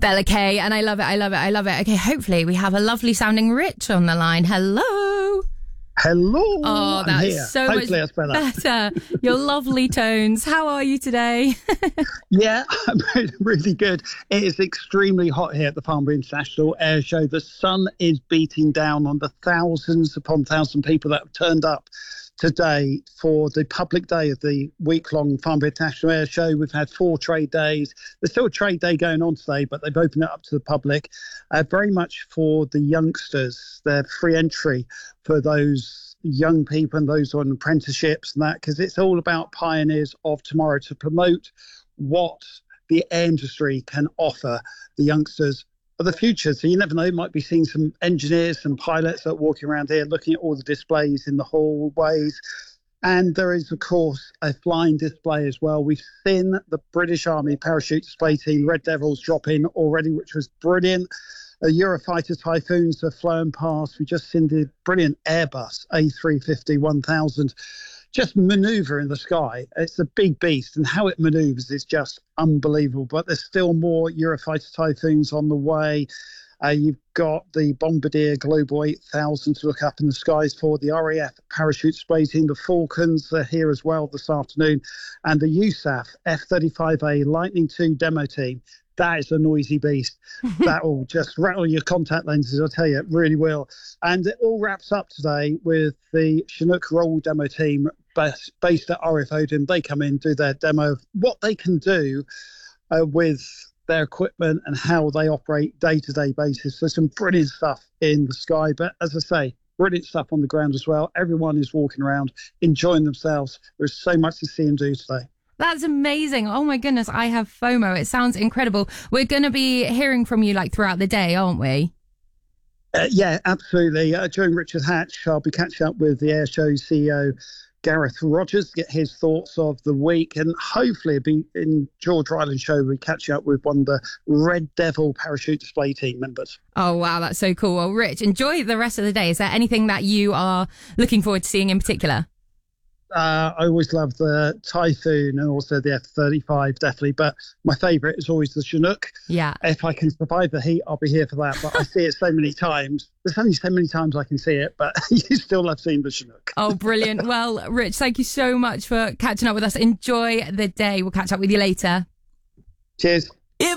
Bella Kay, and I love it. Okay, hopefully we have a lovely sounding Rich on the line. Hello. Oh, that's here. so Hopefully much that's better. Your lovely tones. How are you today? Yeah, I'm really good. It is extremely hot here at the Farnborough International Air Show. The sun is beating down on the thousands upon thousands of people that have turned up today for the public day of the week-long Farnborough International Air Show. We've had 4 trade days. There's still a trade day going on today, but they've opened it up to the public, very much for the youngsters. They're free entry for those young people and those on apprenticeships and that, because it's all about pioneers of tomorrow to promote what the air industry can offer the youngsters of the future. So you never know, you might be seeing some engineers, some pilots that are walking around here looking at all the displays in the hallways. And there is, of course, a flying display as well. We've seen the British Army parachute display team, Red Devils, drop in already, which was brilliant. Eurofighter Typhoons have flown past. We've just seen the brilliant Airbus A350-1000 just maneuver in the sky. It's a big beast, and how it maneuvers is just unbelievable. But there's still more Eurofighter Typhoons on the way. You've got the Bombardier Global 8000 to look up in the skies for, the RAF parachute display team, the Falcons are here as well this afternoon, and the USAF F-35A Lightning II demo team. That is a noisy beast. That will just rattle your contact lenses, I'll tell you, it really will. And it all wraps up today with the Chinook Roll demo team based at RF Odin. They come in, do their demo of what they can do with their equipment and how they operate day-to-day basis. So some brilliant stuff in the sky. But as I say, brilliant stuff on the ground as well. Everyone is walking around, enjoying themselves. There's so much to see and do today. That's amazing. Oh my goodness, I have FOMO. It sounds incredible. We're going to be hearing from you throughout the day, aren't we? Yeah, absolutely. During Richard Hatch, I'll be catching up with the Air Show CEO, Gareth Rogers, to get his thoughts of the week. And hopefully be in George Ryland show, we'll catch up with one of the Red Devil parachute display team members. Oh, wow, that's so cool. Well, Rich, enjoy the rest of the day. Is there anything that you are looking forward to seeing in particular? I always love the Typhoon and also the F-35, definitely. But my favourite is always the Chinook. Yeah. If I can survive the heat, I'll be here for that. But I see it so many times. There's only so many times I can see it, but you still love seeing the Chinook. Oh, brilliant. Well, Rich, thank you so much for catching up with us. Enjoy the day. We'll catch up with you later. Cheers.